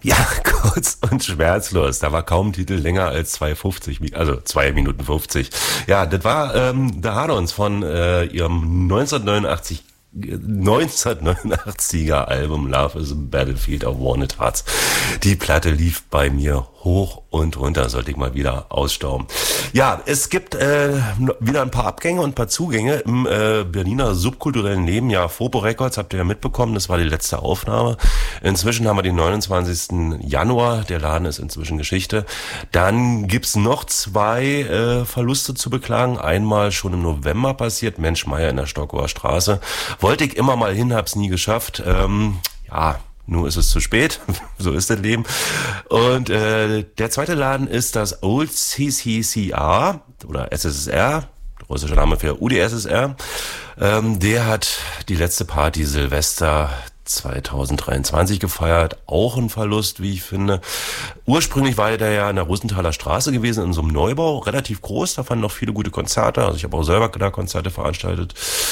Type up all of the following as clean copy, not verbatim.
Ja, kurz und schmerzlos. Da war kaum ein Titel länger als 2,50, also 2 Minuten 50. Ja, das war The Hard-Ons von ihrem 1989er Album Love is a Battlefield of Wanted Hearts. Die Platte lief bei mir hoch und runter, sollte ich mal wieder ausstauben. Ja, es gibt wieder ein paar Abgänge und ein paar Zugänge im Berliner subkulturellen Leben. Ja, Fopo Records habt ihr ja mitbekommen, das war die letzte Aufnahme. Inzwischen haben wir den 29. Januar, der Laden ist inzwischen Geschichte. Dann gibt's noch 2 Verluste zu beklagen. Einmal schon im November passiert, Mensch Meier in der Stockower Straße. Wollte ich immer mal hin, hab's nie geschafft. Nur ist es zu spät, so ist das Leben. Und der zweite Laden ist das Old CCCR oder SSSR, russischer Name für UdSSR. Der hat die letzte Party Silvester 2023 gefeiert, auch ein Verlust, wie ich finde. Ursprünglich war der ja in der Rosenthaler Straße gewesen, in so einem Neubau, relativ groß, da fanden noch viele gute Konzerte, also ich habe auch selber da Konzerte veranstaltet.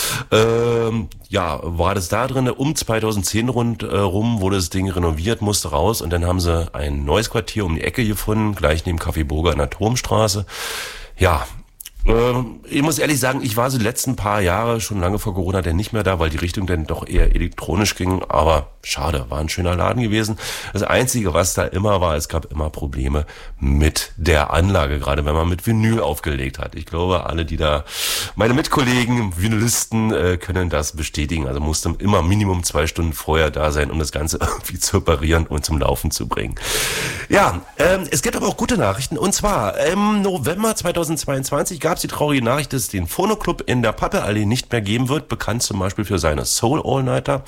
War das da drin, um 2010 rum wurde das Ding renoviert, musste raus und dann haben sie ein neues Quartier um die Ecke gefunden, gleich neben Café Burger in der Turmstraße. Ja, ich muss ehrlich sagen, ich war so die letzten paar Jahre, schon lange vor Corona, denn nicht mehr da, weil die Richtung dann doch eher elektronisch ging. Aber schade, war ein schöner Laden gewesen. Das Einzige, was da immer war, es gab immer Probleme mit der Anlage, gerade wenn man mit Vinyl aufgelegt hat. Ich glaube, alle, die da, meine Mitkollegen, Vinylisten, können das bestätigen. Also musste immer Minimum 2 Stunden vorher da sein, um das Ganze irgendwie zu reparieren und zum Laufen zu bringen. Ja, es gibt aber auch gute Nachrichten. Und zwar, im November 2022 gab es die traurige Nachricht, dass es den Phono Club in der Pappelallee nicht mehr geben wird, bekannt zum Beispiel für seine Soul All-Nighter.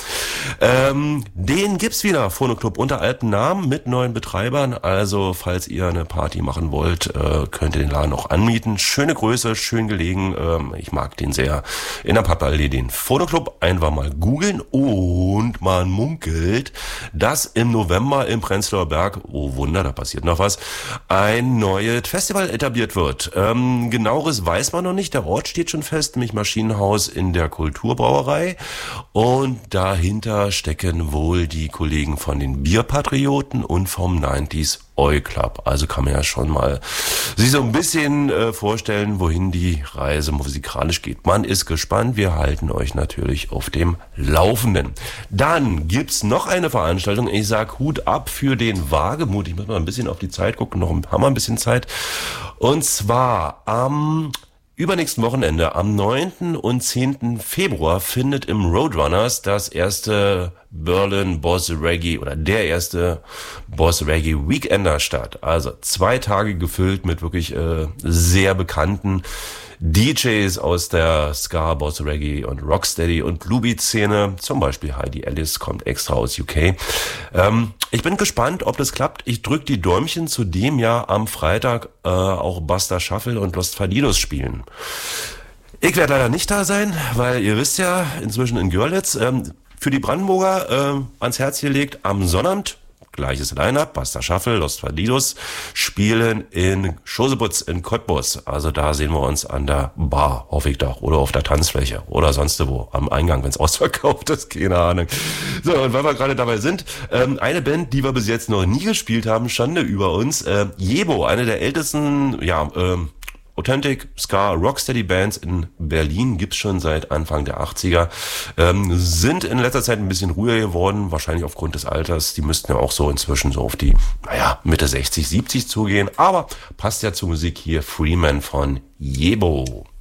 Den gibt's wieder, Phono Club, unter alten Namen mit neuen Betreibern. Also, falls ihr eine Party machen wollt, könnt ihr den Laden auch anmieten. Schöne Größe, schön gelegen. Ich mag den sehr. In der Pappelallee den Phono Club einfach mal googeln und man munkelt, dass im November im Prenzlauer Berg, oh Wunder, da passiert noch was, ein neues Festival etabliert wird. Genaueres weiß man noch nicht. Der Ort steht schon fest, nämlich Maschinenhaus in der Kulturbrauerei. Und dahinter stecken wohl die Kollegen von den Bierpatrioten und vom 90s Oi Club. Also kann man ja schon mal sich so ein bisschen vorstellen, wohin die Reise musikalisch geht. Man ist gespannt. Wir halten euch natürlich auf dem Laufenden. Dann gibt's noch eine Veranstaltung. Ich sag Hut ab für den Wagemut. Ich muss mal ein bisschen auf die Zeit gucken. Haben wir ein bisschen Zeit. Und zwar am übernächsten Wochenende, am 9. und 10. Februar, findet im Roadrunners das erste Berlin Boss Reggae oder der erste Boss Reggae Weekender statt. Also 2 Tage gefüllt mit wirklich sehr bekannten DJs aus der Ska, Boss Reggae und Rocksteady und Bluebeat-Szene. Zum Beispiel Heidi Ellis kommt extra aus UK. Ich bin gespannt, ob das klappt. Ich drücke die Däumchen, zu dem ja am Freitag auch Buster Shuffle und Los Fadidos spielen. Ich werde leider nicht da sein, weil ihr wisst ja, inzwischen in Görlitz, für die Brandenburger ans Herz gelegt, am Sonnabend, gleiches Line-Up, Buster Shuffle, Los Fadidos, spielen in Schoseputz in Cottbus. Also da sehen wir uns an der Bar, hoffe ich doch, oder auf der Tanzfläche oder sonst wo, am Eingang, wenn es ausverkauft ist, keine Ahnung. So, und weil wir gerade dabei sind, eine Band, die wir bis jetzt noch nie gespielt haben, Schande über uns, Jebo, eine der ältesten, Authentic Ska Rocksteady Bands in Berlin, gibt's schon seit Anfang der 80er, sind in letzter Zeit ein bisschen ruhiger geworden, wahrscheinlich aufgrund des Alters. Die müssten ja auch so inzwischen so auf die, Mitte 60, 70 zugehen, aber passt ja zur Musik hier, Freeman von Jebo.